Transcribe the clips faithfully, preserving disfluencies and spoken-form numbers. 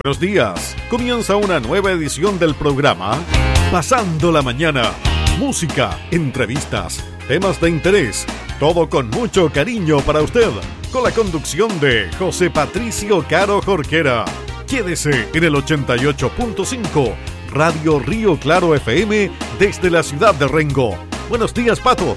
Buenos días, comienza una nueva edición del programa Pasando la Mañana. Música, entrevistas, temas de interés, todo con mucho cariño para usted, con la conducción de José Patricio Caro Jorquera. Quédese en el ochenta y ocho punto cinco, Radio Río Claro F M, desde la ciudad de Rengo. Buenos días, Pato.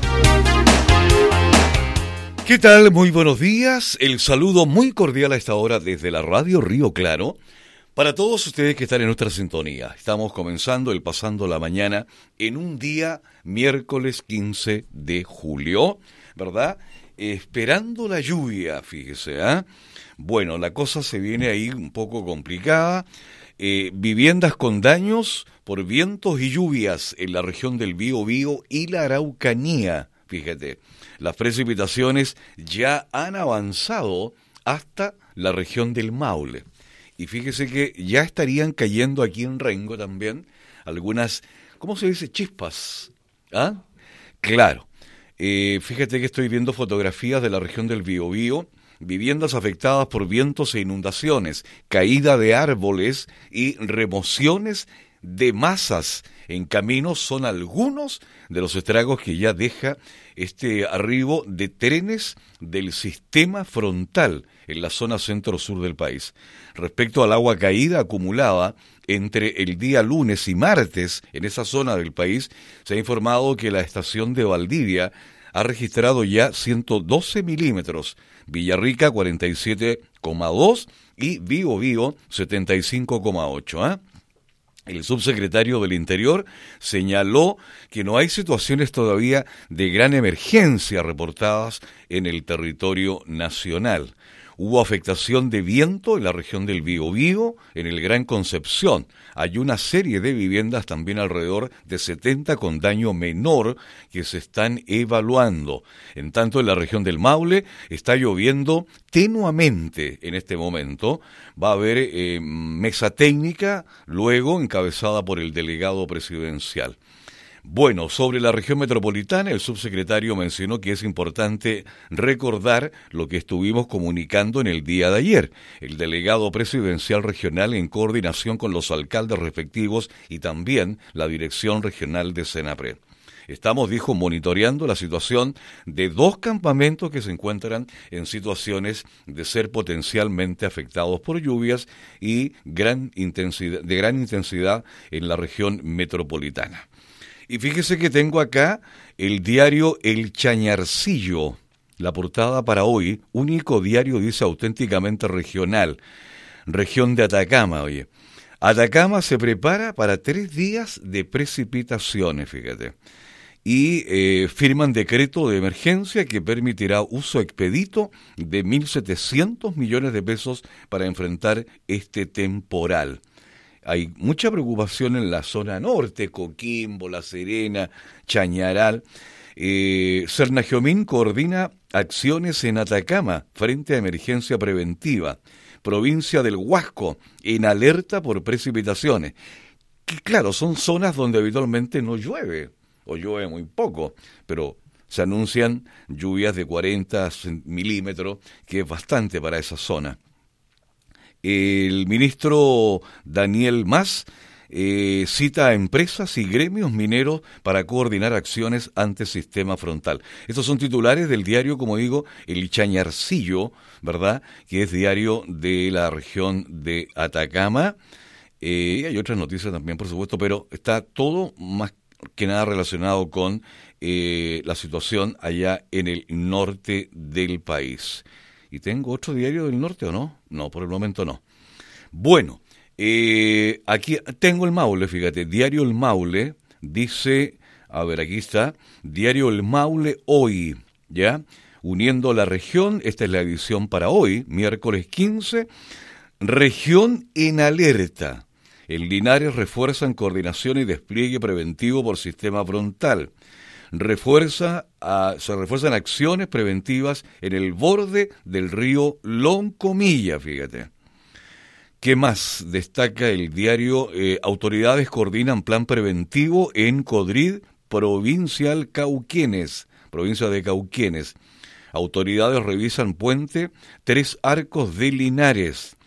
¿Qué tal? Muy buenos días. El saludo muy cordial a esta hora desde la Radio Río Claro. Para todos ustedes que están en nuestra sintonía, estamos comenzando el Pasando la Mañana en un día miércoles quince de julio, ¿verdad? Esperando la lluvia, fíjese, ¿ah? ¿eh? Bueno, la cosa se viene ahí un poco complicada. Eh, viviendas con daños por vientos y lluvias en la región del Biobío y la Araucanía, fíjate. Las precipitaciones ya han avanzado hasta la región del Maule. Y fíjese que ya estarían cayendo aquí en Rengo también algunas, ¿cómo se dice? Chispas. ¿Ah? Claro. Eh, fíjate que estoy viendo fotografías de la región del Biobío, viviendas afectadas por vientos e inundaciones, caída de árboles y remociones de masas en caminos son algunos de los estragos que ya deja este arribo de trenes del sistema frontal en la zona centro-sur del país. Respecto al agua caída acumulada entre el día lunes y martes en esa zona del país, se ha informado que la estación de Valdivia ha registrado ya ciento doce milímetros, Villarrica cuarenta y siete coma dos y Biobío setenta y cinco coma ocho, ¿ah? ¿eh? El subsecretario del Interior señaló que no hay situaciones todavía de gran emergencia reportadas en el territorio nacional. Hubo afectación de viento en la región del Biobío, en el Gran Concepción. Hay una serie de viviendas, también alrededor de setenta con daño menor, que se están evaluando. En tanto, en la región del Maule está lloviendo tenuamente en este momento. Va a haber eh, mesa técnica, luego encabezada por el delegado presidencial. Bueno, sobre la región metropolitana, el subsecretario mencionó que es importante recordar lo que estuvimos comunicando en el día de ayer. El delegado presidencial regional, en coordinación con los alcaldes respectivos y también la dirección regional de Senapred. Estamos, dijo, monitoreando la situación de dos campamentos que se encuentran en situaciones de ser potencialmente afectados por lluvias y gran intensidad, de gran intensidad en la región metropolitana. Y fíjese que tengo acá el diario El Chañarcillo, la portada para hoy, único diario, dice, auténticamente regional, región de Atacama, oye. Atacama se prepara para tres días de precipitaciones, fíjate, y eh, firman decreto de emergencia que permitirá uso expedito de mil setecientos millones de pesos para enfrentar este temporal. Hay mucha preocupación en la zona norte, Coquimbo, La Serena, Chañaral. Eh, Cernagiomín coordina acciones en Atacama frente a emergencia preventiva. Provincia del Huasco en alerta por precipitaciones. Que claro, son zonas donde habitualmente no llueve, o llueve muy poco, pero se anuncian lluvias de cuarenta milímetros, que es bastante para esa zona. El ministro Daniel Mas eh, cita a empresas y gremios mineros para coordinar acciones ante sistema frontal. Estos son titulares del diario, como digo, El Chañarcillo, ¿verdad?, que es diario de la región de Atacama. Eh, hay otras noticias también, por supuesto, pero está todo más que nada relacionado con eh, la situación allá en el norte del país. ¿Y tengo otro diario del norte o no? No, por el momento no. Bueno, eh, aquí tengo el Maule, fíjate, Diario El Maule, dice, a ver, aquí está, Diario El Maule hoy, ¿ya? Uniendo la región, esta es la edición para hoy, miércoles quince, región en alerta. En Linares refuerzan coordinación y despliegue preventivo por sistema frontal. Refuerza, uh, se refuerzan acciones preventivas en el borde del río Loncomilla, fíjate. ¿Qué más? Destaca el diario, eh, autoridades coordinan plan preventivo en Codrid, provincial Cauquenes, provincia de Cauquenes. Autoridades revisan puente Tres Arcos de Linares.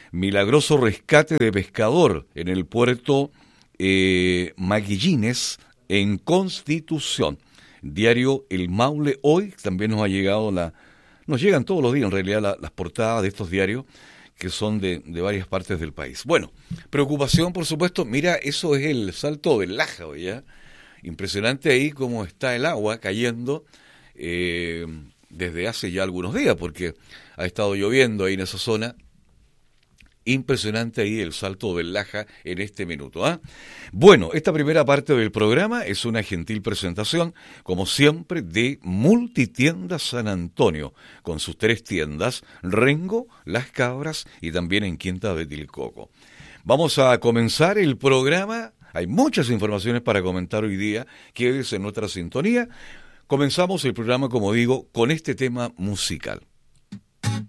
milagroso rescate de pescador en el puerto eh, Maguillines, en Constitución. Diario El Maule hoy también nos ha llegado la... Nos llegan todos los días en realidad la, las portadas de estos diarios que son de, de varias partes del país. Bueno, preocupación por supuesto, mira, eso es el Salto del Laja, ¿ya? Impresionante ahí cómo está el agua cayendo eh, desde hace ya algunos días, porque ha estado lloviendo ahí en esa zona. Impresionante ahí el Salto del Laja en este minuto. ¿eh? Bueno, esta primera parte del programa es una gentil presentación, como siempre, de Multitiendas San Antonio, con sus tres tiendas, Rengo, Las Cabras y también en Quinta de Tilcoco. Vamos a comenzar el programa. Hay muchas informaciones para comentar hoy día. Quédese en nuestra sintonía. Comenzamos el programa, como digo, con este tema musical.